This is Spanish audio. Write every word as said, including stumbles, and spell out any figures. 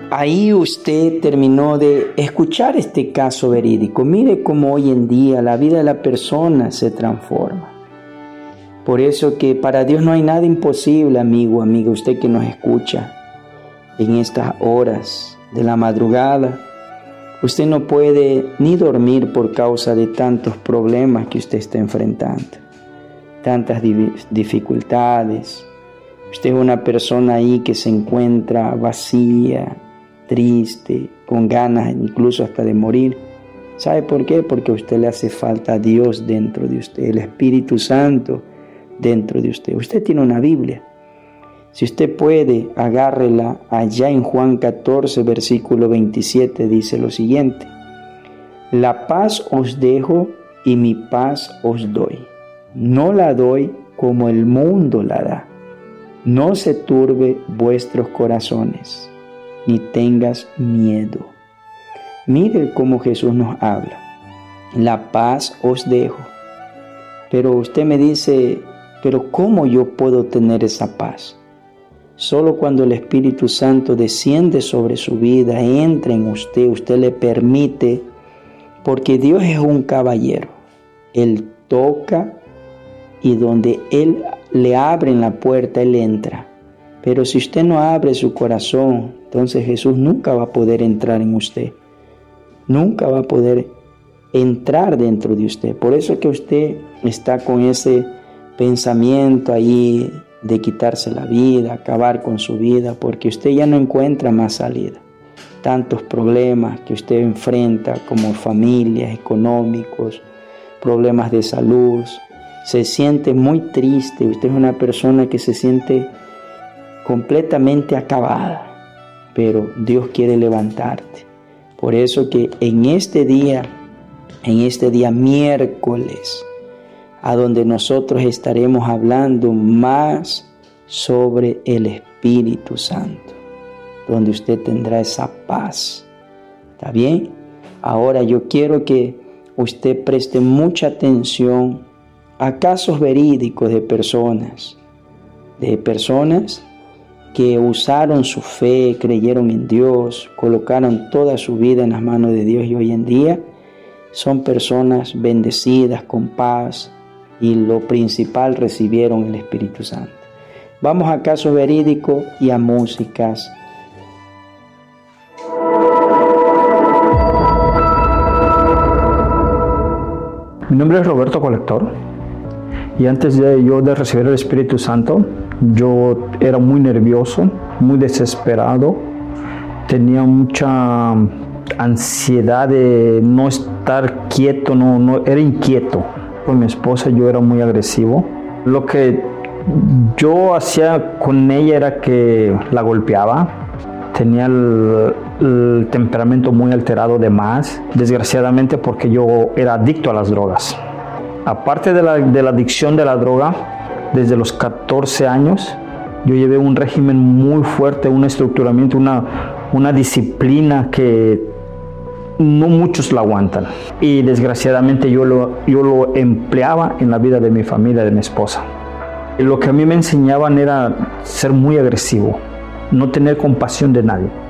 ahí usted terminó de escuchar este caso verídico. Mire cómo hoy en día la vida de la persona se transforma. Por eso que para Dios no hay nada imposible, amigo, amiga, usted que nos escucha en estas horas de la madrugada. Usted no puede ni dormir por causa de tantos problemas que usted está enfrentando, tantas dificultades. Usted es una persona ahí que se encuentra vacía, triste, con ganas incluso hasta de morir. ¿Sabe por qué? Porque a usted le hace falta a Dios dentro de usted, el Espíritu Santo dentro de usted. Usted tiene una Biblia. Si usted puede, agárrela. Allá en Juan catorce, versículo veintisiete, dice lo siguiente: la paz os dejo y mi paz os doy. No la doy como el mundo la da. No se turbe vuestros corazones, ni tengas miedo. Mire cómo Jesús nos habla. La paz os dejo. Pero usted me dice, pero ¿cómo yo puedo tener esa paz? Solo cuando el Espíritu Santo desciende sobre su vida, entra en usted, usted le permite, porque Dios es un caballero. Él toca y donde Él le abre la puerta, Él entra. Pero si usted no abre su corazón, entonces Jesús nunca va a poder entrar en usted. Nunca va a poder entrar dentro de usted. Por eso que usted está con ese pensamiento ahí de quitarse la vida, acabar con su vida, porque usted ya no encuentra más salida. Tantos problemas que usted enfrenta como familias, económicos, problemas de salud, se siente muy triste. Usted es una persona que se siente completamente acabada, pero Dios quiere levantarte. Por eso que en este día, en este día miércoles, a donde nosotros estaremos hablando más sobre el Espíritu Santo, donde usted tendrá esa paz. ¿Está bien? Ahora yo quiero que usted preste mucha atención a casos verídicos de personas, de personas que usaron su fe, creyeron en Dios, colocaron toda su vida en las manos de Dios y hoy en día son personas bendecidas con paz y lo principal, recibieron el Espíritu Santo. Vamos a casos verídicos y a músicas. Mi nombre es Roberto Colector y antes de yo de recibir el Espíritu Santo, yo era muy nervioso, muy desesperado, tenía mucha ansiedad de no estar quieto, no, no era inquieto. Con mi esposa yo era muy agresivo. Lo que yo hacía con ella era que la golpeaba. Tenía el, el temperamento muy alterado de más, desgraciadamente porque yo era adicto a las drogas. Aparte de la, de la adicción de la droga, desde los catorce años, yo llevé un régimen muy fuerte, un estructuramiento, una, una disciplina que no muchos la aguantan. Y desgraciadamente yo lo, yo lo empleaba en la vida de mi familia, de mi esposa. Y lo que a mí me enseñaban era ser muy agresivo, no tener compasión de nadie.